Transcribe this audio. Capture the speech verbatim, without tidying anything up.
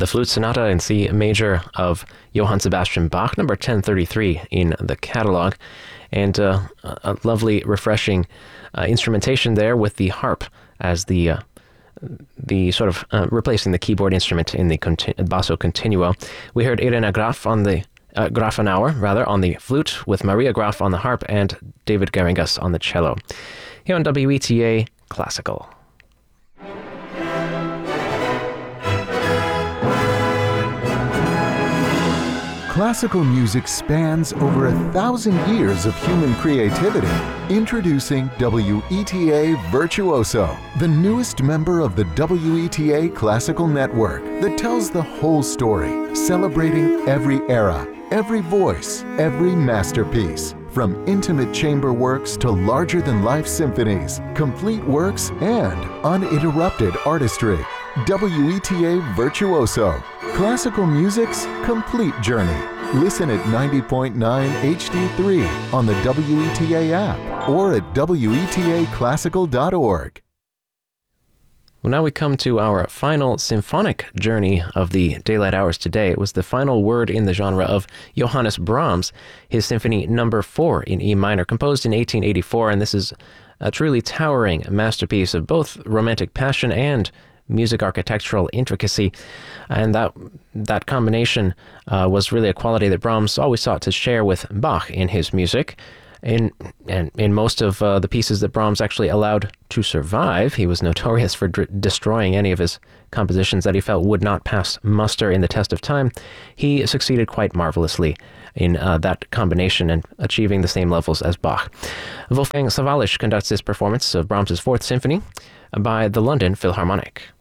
the Flute Sonata in C major of Johann Sebastian Bach, number ten thirty-three in the catalog, and uh, a lovely, refreshing uh, instrumentation there with the harp as the uh, the sort of uh, replacing the keyboard instrument in the conti- basso continuo. We heard Irena Graf on the uh, Grafenauer rather on the flute, with Maria Graf on the harp and David Geringas on the cello. Here on W E T A Classical. Classical music spans over a thousand years of human creativity. Introducing W E T A Virtuoso, the newest member of the W E T A Classical Network that tells the whole story, celebrating every era, every voice, every masterpiece. From intimate chamber works to larger-than-life symphonies, complete works, and uninterrupted artistry. W E T A Virtuoso, classical music's complete journey. Listen at ninety point nine H D three on the W E T A app or at W E T A classical dot org. Well, now we come to our final symphonic journey of the daylight hours today. It was the final word in the genre of Johannes Brahms, his Symphony Number Four in E minor, composed in eighteen eighty-four, and this is a truly towering masterpiece of both romantic passion and music architectural intricacy, and that that combination uh, was really a quality that Brahms always sought to share with Bach in his music. In and in most of uh, the pieces that Brahms actually allowed to survive, he was notorious for d- destroying any of his compositions that he felt would not pass muster in the test of time. He succeeded quite marvelously in uh, that combination and achieving the same levels as Bach. Wolfgang Sawallisch conducts this performance of Brahms's Fourth Symphony by the London Philharmonic.